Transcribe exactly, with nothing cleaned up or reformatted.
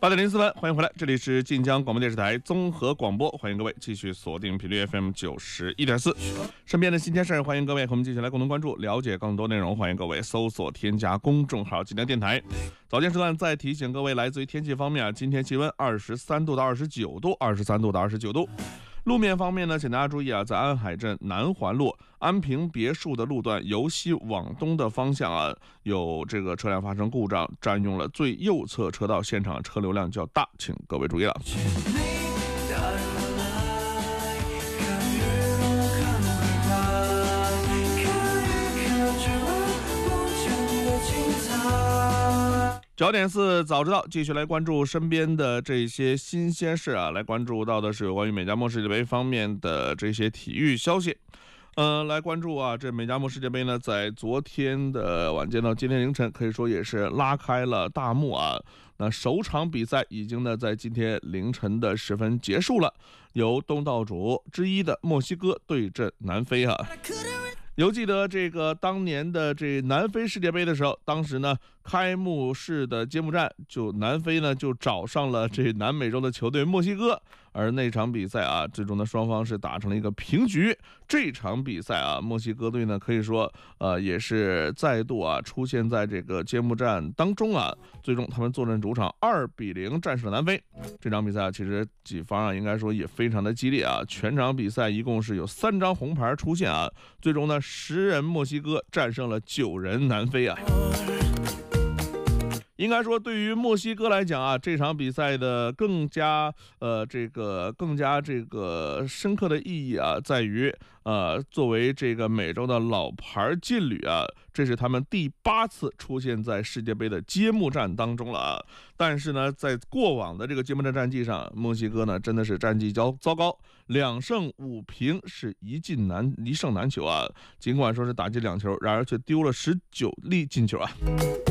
八点零四分，欢迎回来，这里是晋江广播电视台综合广播，欢迎各位继续锁定频率 F M 九十一点四。身边的新鲜事，欢迎各位和我们继续来共同关注，了解更多内容。欢迎各位搜索添加公众号晋江电台。早间时段再提醒各位，来自于天气方面啊，今天气温二十三度到二十九度，二十三度到二十九度。路面方面呢，请大家注意啊，在安海镇南环路安平别墅的路段由西往东的方向啊，有这个车辆发生故障，占用了最右侧车道，现场车流量较大，请各位注意了。九点四早知道，继续来关注身边的这些新鲜事啊，来关注到的是有关于美加墨世界杯方面的这些体育消息。呃，来关注啊，这美加墨世界杯呢，在昨天的晚间到今天凌晨，可以说也是拉开了大幕啊。那首场比赛已经呢在今天凌晨的时分结束了，由东道主之一的墨西哥对阵南非啊。犹记得这个当年的这南非世界杯的时候，当时呢开幕式的揭幕战，就南非呢就找上了这南美洲的球队墨西哥，而那场比赛啊，最终呢双方是打成了一个平局。这场比赛啊，墨西哥队呢可以说呃也是再度啊出现在这个揭幕战当中啊，最终他们坐镇主场二比零战胜了南非。这场比赛啊，其实几方啊应该说也非常的激烈啊，全场比赛一共是有三张红牌出现啊，最终呢十人墨西哥战胜了九人南非啊。应该说，对于墨西哥来讲啊，这场比赛的更加呃这个更加这个深刻的意义啊，在于呃作为这个美洲的老牌劲旅啊，这是他们第八次出现在世界杯的揭幕战当中了啊。但是呢，在过往的这个揭幕战战绩上，墨西哥呢真的是战绩较糟糕，两胜五平，是一进难一胜难求啊。尽管说是打进两球，然而却丢了十九粒进球啊。